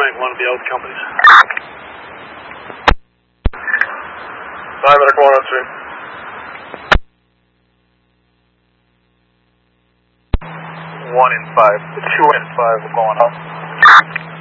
Frank, one of the old companies. Diameter going upstream. 1 and 5. 2 and 5 are going up.